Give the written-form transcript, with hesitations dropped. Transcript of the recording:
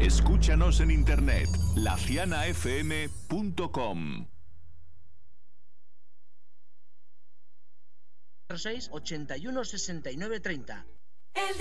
Escúchanos en internet, lacianafm.com. 6 81 69 30.